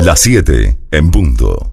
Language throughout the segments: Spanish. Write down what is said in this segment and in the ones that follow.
Las 7 en punto.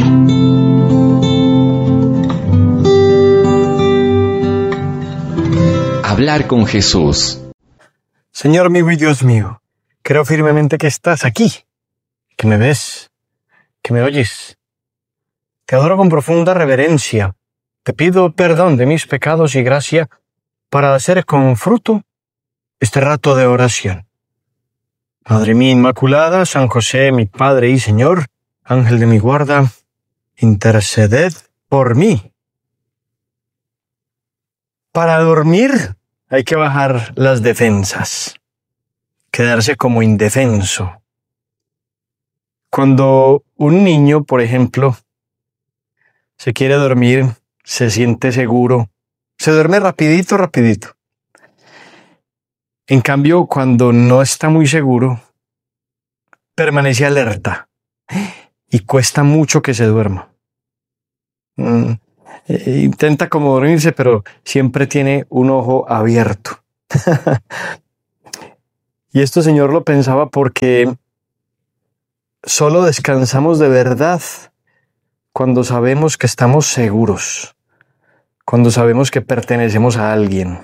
Hablar con Jesús. Señor mío y Dios mío, creo firmemente que estás aquí, que me ves, que me oyes. Te adoro con profunda reverencia. Te pido perdón de mis pecados y gracia para hacer con fruto este rato de oración. Madre mía Inmaculada, San José, mi Padre y Señor, Ángel de mi guarda, interceded por mí. Para dormir hay que bajar las defensas, quedarse como indefenso. Cuando un niño, por ejemplo, se quiere dormir, se siente seguro, se duerme rapidito. En cambio, cuando no está muy seguro, permanece alerta y cuesta mucho que se duerma. Intenta como dormirse, pero siempre tiene un ojo abierto. Y esto, Señor, lo pensaba porque solo descansamos de verdad cuando sabemos que estamos seguros, cuando sabemos que pertenecemos a alguien.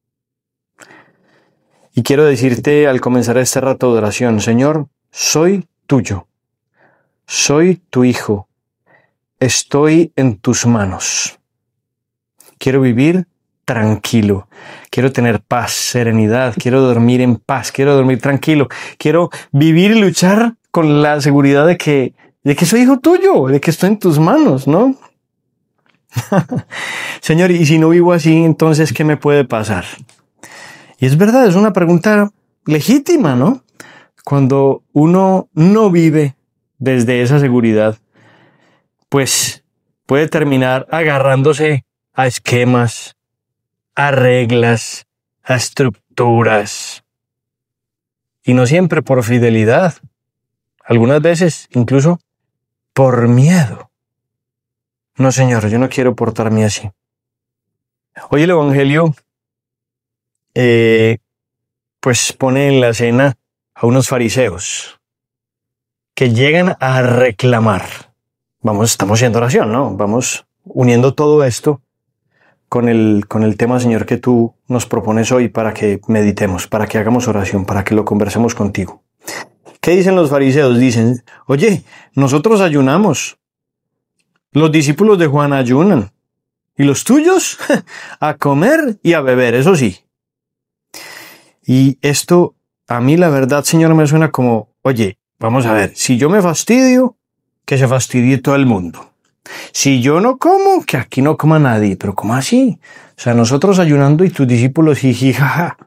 Y quiero decirte al comenzar este rato de oración, Señor, soy tuyo, soy tu hijo, estoy en tus manos. Quiero vivir tranquilo, quiero tener paz, serenidad, quiero dormir en paz, quiero dormir tranquilo, quiero vivir y luchar con la seguridad de que soy hijo tuyo, de que estoy en tus manos, ¿no? Señor, y si no vivo así, entonces, ¿qué me puede pasar? Y es verdad, es una pregunta legítima, ¿no? Cuando uno no vive desde esa seguridad, pues puede terminar agarrándose a esquemas, a reglas, a estructuras. Y no siempre por fidelidad. Algunas veces incluso por miedo. No, Señor, yo no quiero portarme así. Hoy el Evangelio pues pone en la escena a unos fariseos que llegan a reclamar. Estamos haciendo oración, ¿no? Vamos uniendo todo esto con el tema, Señor, que tú nos propones hoy para que meditemos, para que hagamos oración, para que lo conversemos contigo. ¿Qué dicen los fariseos? Dicen, oye, nosotros ayunamos. Los discípulos de Juan ayunan. ¿Y los tuyos? A comer y a beber, eso sí. Y esto, a mí la verdad, Señor, me suena como, oye, vamos a ver, si yo me fastidio, que se fastidie todo el mundo. Si yo no como, que aquí no coma nadie. Pero ¿cómo así? O sea, nosotros ayunando y tus discípulos jiji, jaja.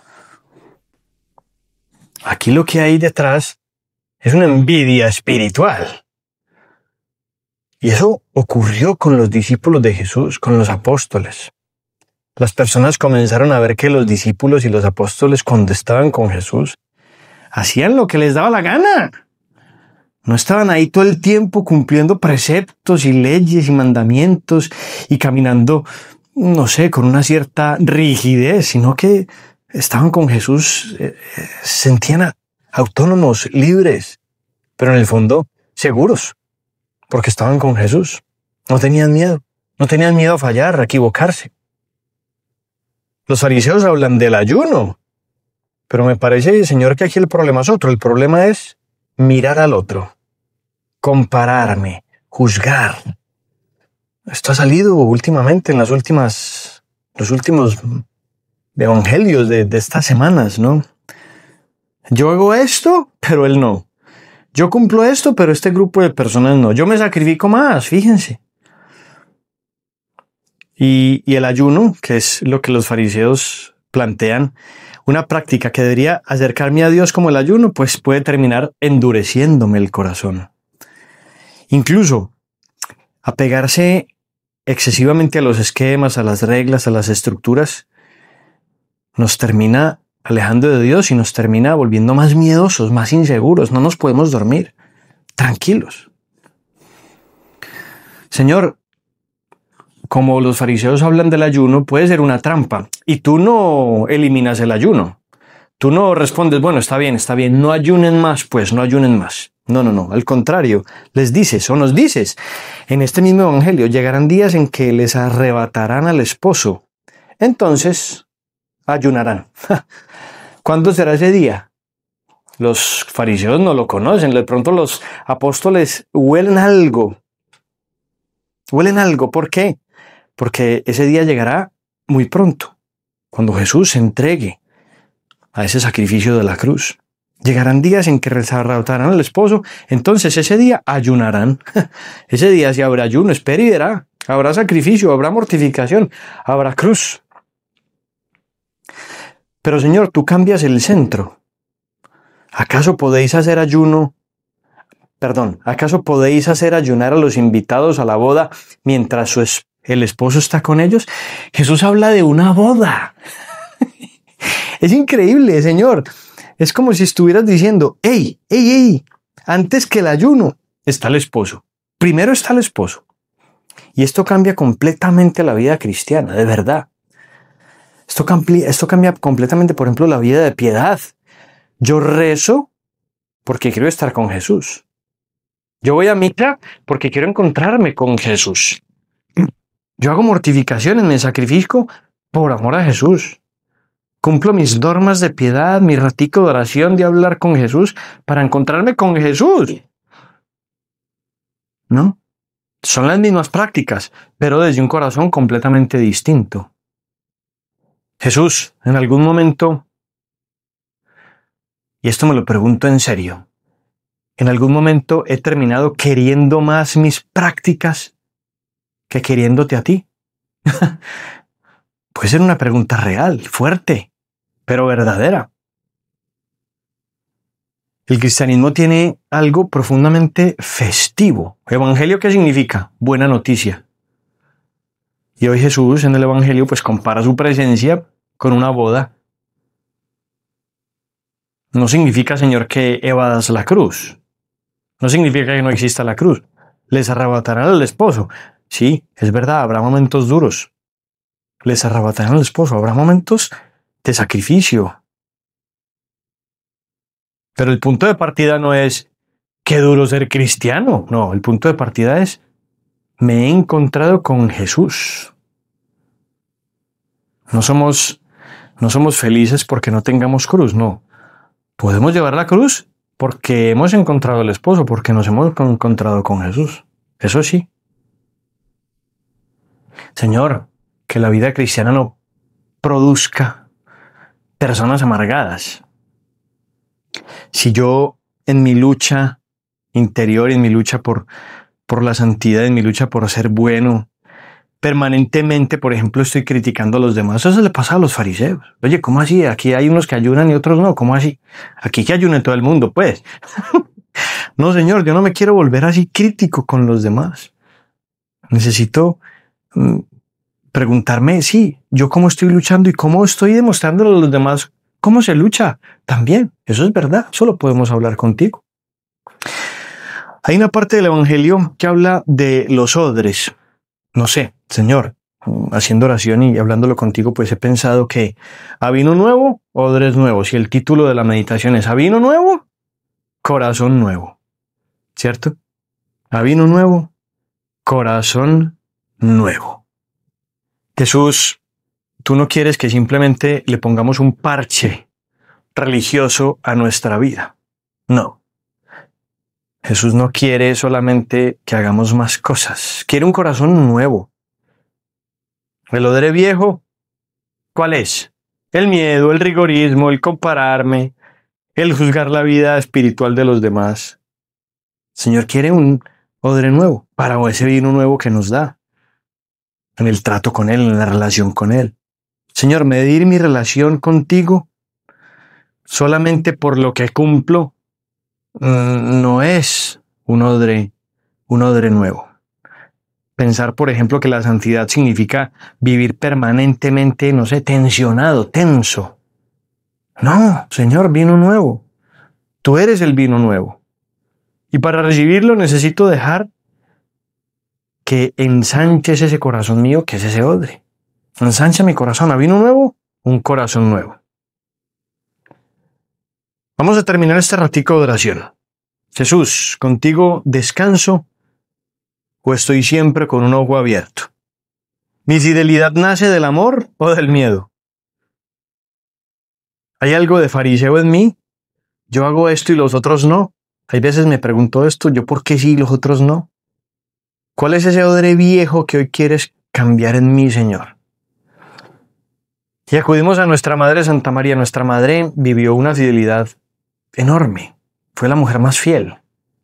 Aquí lo que hay detrás es una envidia espiritual. Y eso ocurrió con los discípulos de Jesús, con los apóstoles. Las personas comenzaron a ver que los discípulos y los apóstoles, cuando estaban con Jesús, hacían lo que les daba la gana. No estaban ahí todo el tiempo cumpliendo preceptos y leyes y mandamientos y caminando, no sé, con una cierta rigidez, sino que estaban con Jesús, se sentían autónomos, libres, pero en el fondo seguros, porque estaban con Jesús. No tenían miedo a fallar, a equivocarse. Los fariseos hablan del ayuno, pero me parece, Señor, que aquí el problema es otro. El problema es mirar al otro, compararme, juzgar. Esto ha salido últimamente en los últimos evangelios de estas semanas, ¿no? Yo hago esto, pero él no. Yo cumplo esto, pero este grupo de personas no. Yo me sacrifico más, fíjense. Y el ayuno, que es lo que los fariseos plantean, una práctica que debería acercarme a Dios como el ayuno, pues puede terminar endureciéndome el corazón. Incluso apegarse excesivamente a los esquemas, a las reglas, a las estructuras, nos termina alejando de Dios y nos termina volviendo más miedosos, más inseguros. No nos podemos dormir tranquilos. Señor, como los fariseos hablan del ayuno, puede ser una trampa y tú no eliminas el ayuno. Tú no respondes, bueno, está bien, no ayunen más, pues no ayunen más. No. Al contrario, les dices o nos dices en este mismo evangelio, llegarán días en que les arrebatarán al esposo. Entonces, ayunarán. ¿Cuándo será ese día? Los fariseos no lo conocen. De pronto los apóstoles huelen algo. Huelen algo. ¿Por qué? Porque ese día llegará muy pronto, cuando Jesús se entregue a ese sacrificio de la cruz. Llegarán días en que les arrebatarán al esposo, entonces ese día ayunarán. Ese día sí habrá ayuno, espera y verá. Habrá sacrificio, habrá mortificación, habrá cruz. Pero Señor, tú cambias el centro. ¿Acaso podéis hacer ayunar a los invitados a la boda mientras el esposo está con ellos? Jesús habla de una boda. Es increíble, Señor. Es como si estuvieras diciendo, ¡Ey! Antes que el ayuno está el esposo. Primero está el esposo. Y esto cambia completamente la vida cristiana, de verdad. Esto cambia completamente, por ejemplo, la vida de piedad. Yo rezo porque quiero estar con Jesús. Yo voy a misa porque quiero encontrarme con Jesús. Yo hago mortificaciones, me sacrifico por amor a Jesús. Cumplo mis normas de piedad, mi ratico de oración, de hablar con Jesús para encontrarme con Jesús. ¿No? Son las mismas prácticas, pero desde un corazón completamente distinto. Jesús, en algún momento, y esto me lo pregunto en serio, en algún momento he terminado queriendo más mis prácticas que queriéndote a ti. Puede ser una pregunta real, fuerte, pero verdadera. El cristianismo tiene algo profundamente festivo. ¿Evangelio qué significa? Buena noticia. Y hoy Jesús en el evangelio pues compara su presencia con una boda. No significa, Señor, que evadas la cruz. No significa que no exista la cruz. Les arrebatarán al esposo. Sí, es verdad, habrá momentos duros. Les arrebatarán al esposo, habrá momentos de sacrificio. Pero el punto de partida no es qué duro ser cristiano. No, el punto de partida es me he encontrado con Jesús. No somos felices porque no tengamos cruz, no. Podemos llevar la cruz porque hemos encontrado al esposo, porque nos hemos encontrado con Jesús. Eso sí. Señor, que la vida cristiana no produzca personas amargadas. Si yo en mi lucha interior, en mi lucha por la santidad, en mi lucha por ser bueno, permanentemente, por ejemplo, estoy criticando a los demás. Eso se le pasa a los fariseos. Oye, ¿cómo así? Aquí hay unos que ayunan y otros no. ¿Cómo así? Aquí que ayune todo el mundo, pues. No, Señor, yo no me quiero volver así crítico con los demás. Necesito preguntarme, sí, yo cómo estoy luchando y cómo estoy demostrándole a los demás cómo se lucha también. Eso es verdad. Solo podemos hablar contigo. Hay una parte del evangelio que habla de los odres. No sé, Señor, haciendo oración y hablándolo contigo, pues he pensado que a vino nuevo, odres nuevos. Y el título de la meditación es a vino nuevo, corazón nuevo. ¿Cierto? A vino nuevo, corazón nuevo. Jesús, tú no quieres que simplemente le pongamos un parche religioso a nuestra vida. No. Jesús no quiere solamente que hagamos más cosas. Quiere un corazón nuevo. El odre viejo, ¿cuál es? El miedo, el rigorismo, el compararme, el juzgar la vida espiritual de los demás. El Señor quiere un odre nuevo para ese vino nuevo que nos da. En el trato con Él, en la relación con Él. Señor, medir mi relación contigo solamente por lo que cumplo no es un odre nuevo. Pensar, por ejemplo, que la santidad significa vivir permanentemente, no sé, tensionado, tenso. No, Señor, vino nuevo. Tú eres el vino nuevo. Y para recibirlo necesito dejar que ensanches ese corazón mío, que es ese odre. Ensancha mi corazón a vino nuevo, un corazón nuevo. Vamos a terminar este ratico de oración. Jesús, ¿contigo descanso o estoy siempre con un ojo abierto? ¿Mi fidelidad nace del amor o del miedo? ¿Hay algo de fariseo en mí? Yo hago esto y los otros no. Hay veces me pregunto esto, ¿yo por qué sí y los otros no? ¿Cuál es ese odre viejo que hoy quieres cambiar en mí, Señor? Y acudimos a nuestra Madre Santa María. Nuestra Madre vivió una fidelidad enorme. Fue la mujer más fiel.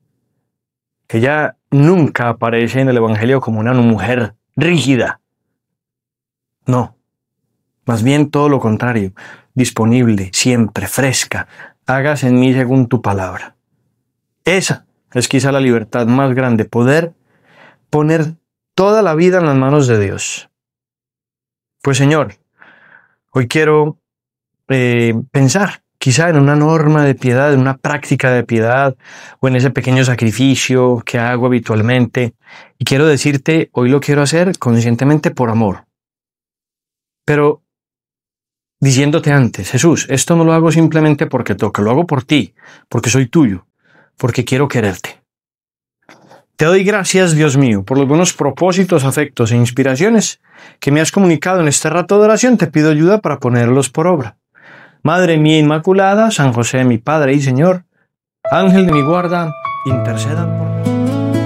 Ella nunca aparece en el Evangelio como una mujer rígida. No. Más bien todo lo contrario. Disponible, siempre, fresca. Hágase en mí según tu palabra. Esa es quizá la libertad más grande. Poder poner toda la vida en las manos de Dios. Pues Señor, hoy quiero pensar quizá en una norma de piedad, en una práctica de piedad o en ese pequeño sacrificio que hago habitualmente. Y quiero decirte, hoy lo quiero hacer conscientemente por amor. Pero diciéndote antes, Jesús, esto no lo hago simplemente porque toca, lo hago por ti, porque soy tuyo, porque quiero quererte. Te doy gracias, Dios mío, por los buenos propósitos, afectos e inspiraciones que me has comunicado en este rato de oración. Te pido ayuda para ponerlos por obra. Madre mía Inmaculada, San José, mi Padre y Señor, Ángel de mi guarda, intercedan por